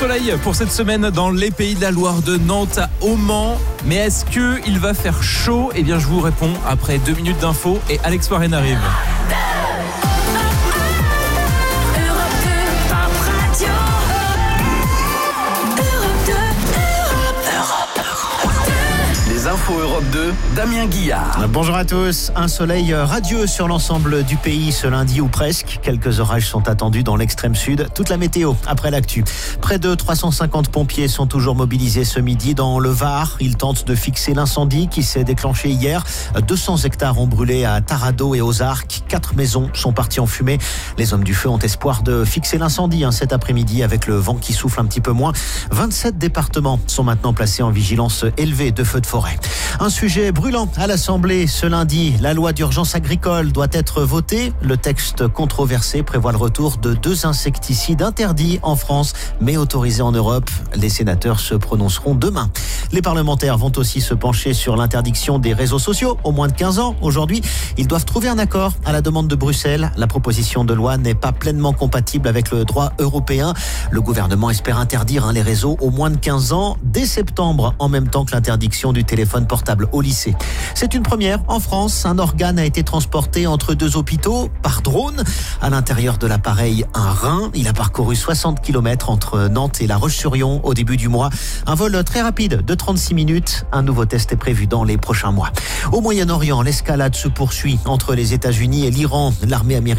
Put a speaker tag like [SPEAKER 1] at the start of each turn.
[SPEAKER 1] soleil pour cette semaine dans les Pays de la Loire, de Nantes au Mans. Mais est-ce qu'il va faire chaud ? Eh bien, je vous réponds après 2 minutes d'infos et Alex Warren arrive.
[SPEAKER 2] Les infos Europe 2, Damien Guillard.
[SPEAKER 3] Bonjour à tous. Un soleil radieux sur l'ensemble du pays ce lundi ou presque. Quelques orages sont attendus dans l'extrême sud. Toute la météo après l'actu. Près de 350 pompiers sont toujours mobilisés ce midi dans le Var. Ils tentent de fixer l'incendie qui s'est déclenché hier. 200 hectares ont brûlé à Tarado et aux Arcs. 4 maisons sont parties en fumée. Les hommes du feu ont espoir de fixer l'incendie cet après-midi avec le vent qui souffle un petit peu moins. 27 départements sont maintenant placés en vigilance élevée de feux de forêt. Un sujet brûlant à l'Assemblée ce lundi. La loi d'urgence agricole doit être votée. Le texte controversé prévoit le retour de 2 insecticides interdits en France, mais autorisés en Europe. Les sénateurs se prononceront demain. Les parlementaires vont aussi se pencher sur l'interdiction des réseaux sociaux aux moins de 15 ans. Aujourd'hui, ils doivent trouver un accord à la demande de Bruxelles. La proposition de loi n'est pas pleinement compatible avec le droit européen. Le gouvernement espère interdire les réseaux aux moins de 15 ans dès septembre, en même temps que l'interdiction du téléphone portable au lycée. C'est une première en France. Un organe a été transporté entre 2 hôpitaux par drone. À l'intérieur de l'appareil, un rein. Il a parcouru 60 km entre Nantes et La Roche-sur-Yon au début du mois. Un vol très rapide de 36 minutes. Un nouveau test est prévu dans les prochains mois. Au Moyen-Orient, l'escalade se poursuit entre les États-Unis et l'Iran. L'armée américaine